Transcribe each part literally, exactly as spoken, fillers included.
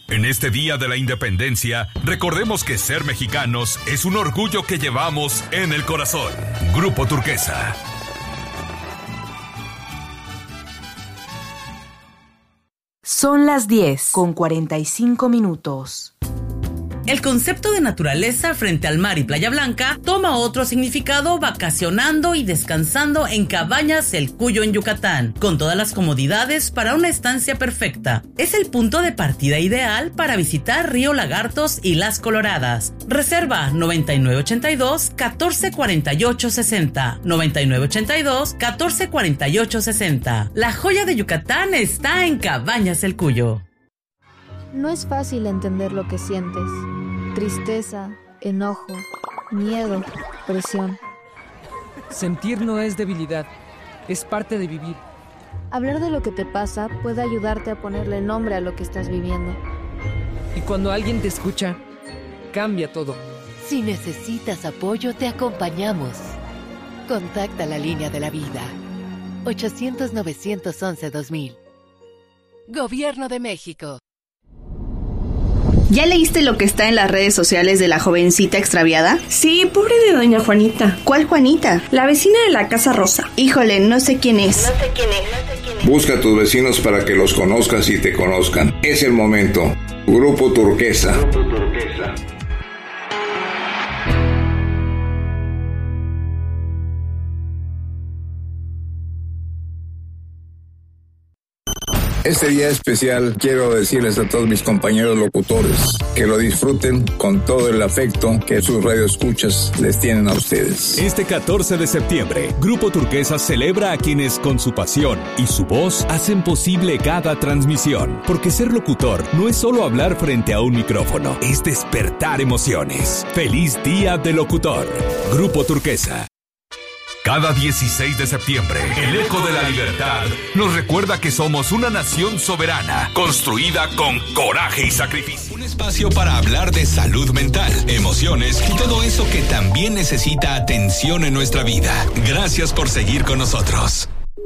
En este Día de la Independencia, recordemos que ser mexicanos es un orgullo que llevamos en el corazón. Grupo Turquesa. Son las diez con cuarenta y cinco minutos. El concepto de naturaleza frente al mar y Playa Blanca toma otro significado vacacionando y descansando en Cabañas El Cuyo en Yucatán, con todas las comodidades para una estancia perfecta. Es el punto de partida ideal para visitar Río Lagartos y Las Coloradas. Reserva noventa y nueve ochenta y dos, catorce cuarenta y ocho sesenta, noventa y nueve ochenta y dos, catorce cuarenta y ocho sesenta. La joya de Yucatán está en Cabañas El Cuyo. No es fácil entender lo que sientes. Tristeza, enojo, miedo, presión. Sentir no es debilidad, es parte de vivir. Hablar de lo que te pasa puede ayudarte a ponerle nombre a lo que estás viviendo. Y cuando alguien te escucha, cambia todo. Si necesitas apoyo, te acompañamos. Contacta la línea de la vida. ochocientos, novecientos once, dos mil. Gobierno de México. ¿Ya leíste lo que está en las redes sociales de la jovencita extraviada? Sí, pobre de doña Juanita. ¿Cuál Juanita? La vecina de la Casa Rosa. Híjole, no sé quién es. No sé quién es, no sé quién es. Busca a tus vecinos para que los conozcas y te conozcan. Es el momento. Grupo Turquesa. Grupo Turquesa. Este día especial quiero decirles a todos mis compañeros locutores que lo disfruten con todo el afecto que sus radioescuchas les tienen a ustedes. Este catorce de septiembre, Grupo Turquesa celebra a quienes con su pasión y su voz hacen posible cada transmisión. Porque ser locutor no es solo hablar frente a un micrófono, es despertar emociones. ¡Feliz Día del Locutor! Grupo Turquesa. Cada dieciséis de septiembre, el Eco de la Libertad nos recuerda que somos una nación soberana, construida con coraje y sacrificio. Un espacio para hablar de salud mental, emociones y todo eso que también necesita atención en nuestra vida. Gracias por seguir con nosotros.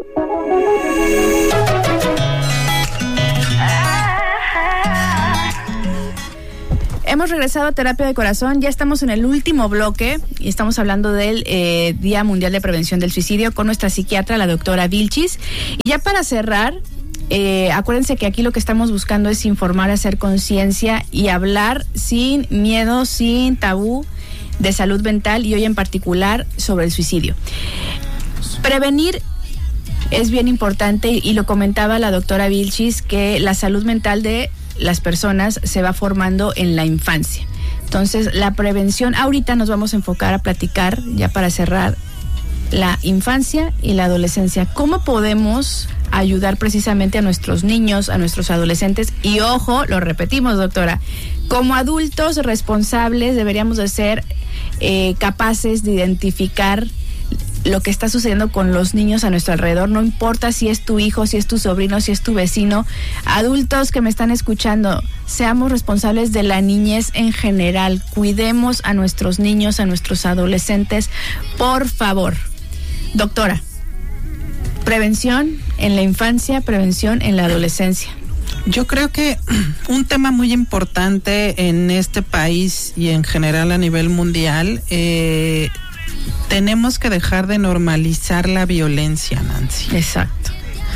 Hemos regresado a Terapia de Corazón, ya estamos en el último bloque y estamos hablando del eh, Día Mundial de Prevención del Suicidio con nuestra psiquiatra, la doctora Vilchis. Y ya para cerrar, eh, acuérdense que aquí lo que estamos buscando es informar, hacer conciencia y hablar sin miedo, sin tabú de salud mental y hoy en particular sobre el suicidio. Prevenir es bien importante y lo comentaba la doctora Vilchis, que la salud mental de las personas se va formando en la infancia. Entonces, la prevención, ahorita nos vamos a enfocar a platicar, ya para cerrar, la infancia y la adolescencia. ¿Cómo podemos ayudar precisamente a nuestros niños, a nuestros adolescentes? Y ojo, lo repetimos, doctora, como adultos responsables deberíamos de ser eh, capaces de identificar lo que está sucediendo con los niños a nuestro alrededor, no importa si es tu hijo, si es tu sobrino, si es tu vecino. Adultos que me están escuchando, seamos responsables de la niñez en general, cuidemos a nuestros niños, a nuestros adolescentes, por favor. Doctora, prevención en la infancia, prevención en la adolescencia. Yo creo que un tema muy importante en este país y en general a nivel mundial, eh, tenemos que dejar de normalizar la violencia, Nancy. Exacto.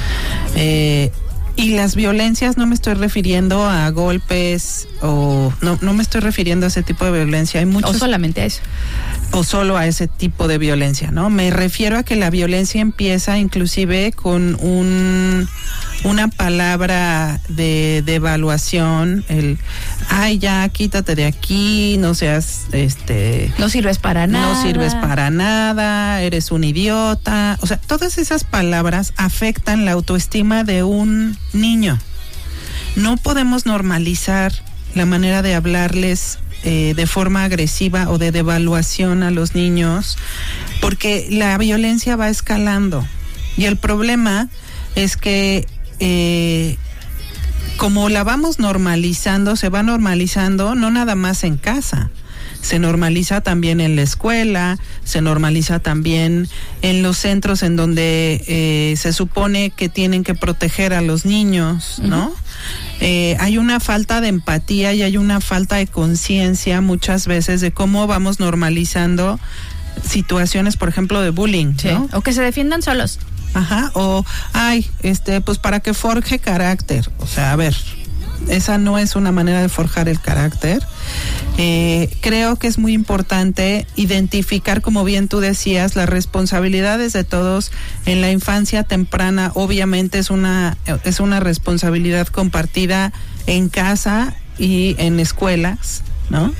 Eh, y las violencias no me estoy refiriendo a golpes o no, no me estoy refiriendo a ese tipo de violencia. Hay muchos, o solamente a eso. O solo a ese tipo de violencia, ¿no? Me refiero a que la violencia empieza inclusive con un una palabra de, de evaluación, el ay ya quítate de aquí, no seas este no sirves para nada. No sirves para nada, eres un idiota. O sea, todas esas palabras afectan la autoestima de un niño. No podemos normalizar la manera de hablarles Eh, de forma agresiva o de devaluación a los niños, porque la violencia va escalando y el problema es que eh, como la vamos normalizando, se va normalizando no nada más en casa, se normaliza también en la escuela, se normaliza también en los centros en donde eh, se supone que tienen que proteger a los niños, ¿no? Uh-huh. Eh, hay una falta de empatía y hay una falta de conciencia muchas veces de cómo vamos normalizando situaciones, por ejemplo, de bullying, sí. ¿no? O que se defiendan solos. Ajá, o, ay, este, pues para que forje carácter. O sea, a ver, esa no es una manera de forjar el carácter. Eh, creo que es muy importante identificar, como bien tú decías, las responsabilidades de todos en la infancia temprana. Obviamente es una, es una responsabilidad compartida en casa y en escuelas, ¿no?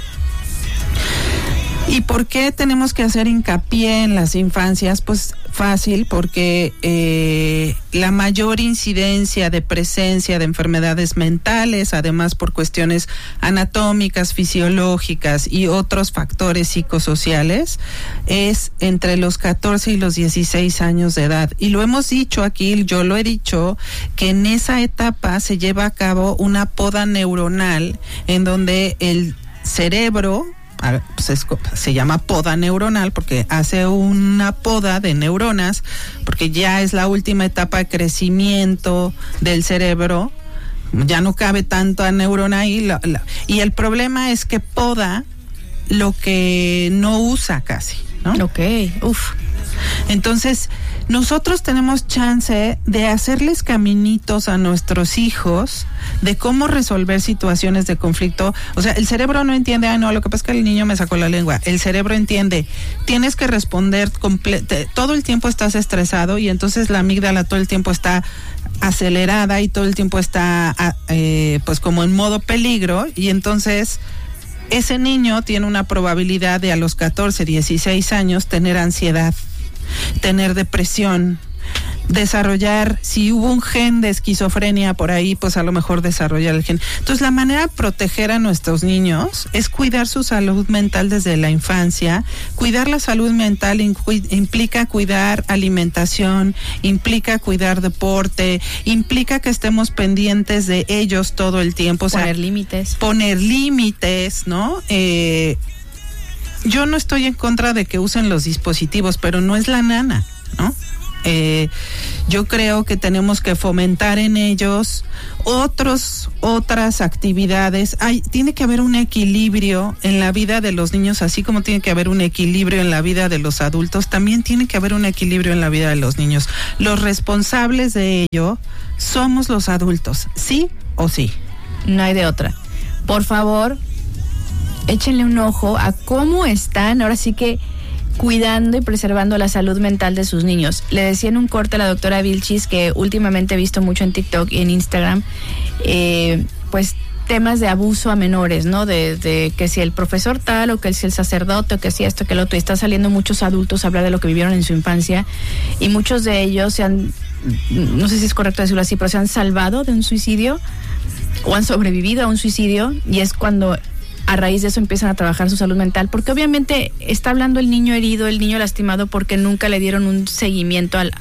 ¿Y por qué tenemos que hacer hincapié en las infancias? Pues fácil, porque eh, la mayor incidencia de presencia de enfermedades mentales, además por cuestiones anatómicas, fisiológicas y otros factores psicosociales, es entre los catorce y los dieciséis años de edad. Y lo hemos dicho aquí, yo lo he dicho, que en esa etapa se lleva a cabo una poda neuronal en donde el cerebro, pues es, se llama poda neuronal porque hace una poda de neuronas, porque ya es la última etapa de crecimiento del cerebro, ya no cabe tanta neurona ahí, la, la, y el problema es que poda lo que no usa casi, ¿no? Ok, uf. Entonces, nosotros tenemos chance de hacerles caminitos a nuestros hijos de cómo resolver situaciones de conflicto. O sea, el cerebro no entiende, ah, no, lo que pasa es que el niño me sacó la lengua. El cerebro entiende, tienes que responder, comple- todo el tiempo estás estresado y entonces la amígdala todo el tiempo está acelerada y todo el tiempo está, eh, pues como en modo peligro, y entonces ese niño tiene una probabilidad de a los catorce, dieciséis años tener ansiedad, tener depresión, desarrollar, si hubo un gen de esquizofrenia por ahí, pues a lo mejor desarrollar el gen. Entonces, la manera de proteger a nuestros niños es cuidar su salud mental desde la infancia. Cuidar la salud mental incu- implica cuidar alimentación, implica cuidar deporte, implica que estemos pendientes de ellos todo el tiempo. O sea, poner límites. Poner límites, ¿no? Eh, yo no estoy en contra de que usen los dispositivos, pero no es la nana, ¿no? Eh, yo creo que tenemos que fomentar en ellos otros, otras actividades. Hay, tiene que haber un equilibrio en la vida de los niños, así como tiene que haber un equilibrio en la vida de los adultos, también tiene que haber un equilibrio en la vida de los niños. Los responsables de ello somos los adultos, ¿sí o sí? No hay de otra. Por favor, échenle un ojo a cómo están, ahora sí que cuidando y preservando la salud mental de sus niños. Le decía en un corte a la doctora Vilchis que últimamente he visto mucho en TikTok y en Instagram, eh, pues temas de abuso a menores, ¿no? De, de que si el profesor tal, o que si el sacerdote, o que si esto, que lo otro, y está saliendo muchos adultos a hablar de lo que vivieron en su infancia, y muchos de ellos se han, no sé si es correcto decirlo así, pero se han salvado de un suicidio, o han sobrevivido a un suicidio, y es cuando a raíz de eso empiezan a trabajar su salud mental, porque obviamente está hablando el niño herido, el niño lastimado, porque nunca le dieron un seguimiento al,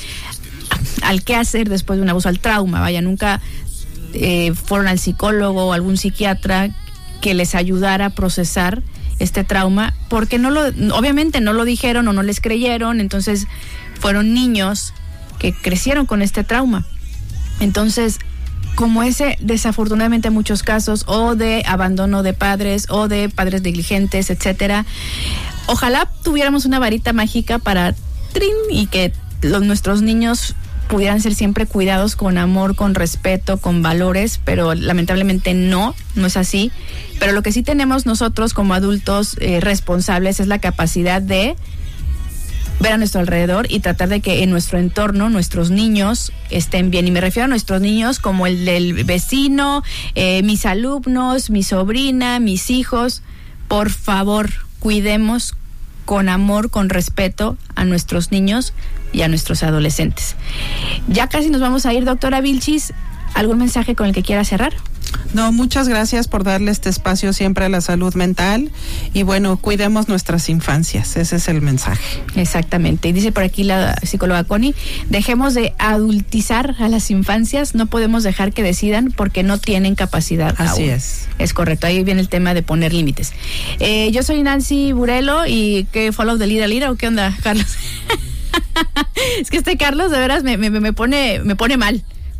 al qué hacer después de un abuso, al trauma, vaya, nunca eh, fueron al psicólogo o algún psiquiatra que les ayudara a procesar este trauma, porque no lo, obviamente no lo dijeron o no les creyeron, entonces fueron niños que crecieron con este trauma. Entonces, como ese, desafortunadamente muchos casos, o de abandono de padres, o de padres negligentes, etcétera. Ojalá tuviéramos una varita mágica para trin y que los, nuestros niños pudieran ser siempre cuidados con amor, con respeto, con valores, pero lamentablemente no, no es así. Pero lo que sí tenemos nosotros como adultos eh, responsables es la capacidad de ver a nuestro alrededor y tratar de que en nuestro entorno nuestros niños estén bien. Y me refiero a nuestros niños como el del vecino, eh, mis alumnos, mi sobrina, mis hijos. Por favor, cuidemos con amor, con respeto a nuestros niños y a nuestros adolescentes. Ya casi nos vamos a ir, doctora Vilchis. ¿Algún mensaje con el que quiera cerrar? No, muchas gracias por darle este espacio siempre a la salud mental, y bueno, cuidemos nuestras infancias, ese es el mensaje. Exactamente, y dice por aquí la psicóloga Connie, dejemos de adultizar a las infancias, no podemos dejar que decidan porque no tienen capacidad Así aún. es. Es correcto, ahí viene el tema de poner límites. Eh, yo soy Nancy Burelo, y ¿qué follow the leader leader o qué onda, Carlos? Es que este Carlos de veras me, me, me pone me pone mal.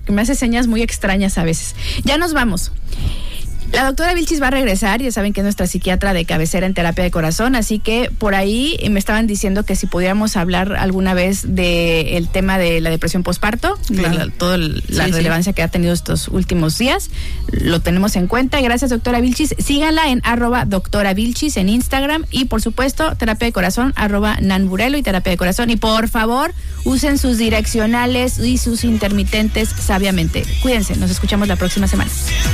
que me hace señas muy extrañas a veces. Ya nos vamos. La doctora Vilchis va a regresar, ya saben que es nuestra psiquiatra de cabecera en terapia de corazón, así que por ahí me estaban diciendo que si pudiéramos hablar alguna vez del tema de la depresión postparto, claro. de la, toda la sí, relevancia sí. que ha tenido estos últimos días, lo tenemos en cuenta. Gracias, doctora Vilchis. Síganla en arroba doctora Vilchis en Instagram y, por supuesto, terapia de corazón, arroba nanburelo y terapia de corazón. Y, por favor, usen sus direccionales y sus intermitentes sabiamente. Cuídense, nos escuchamos la próxima semana.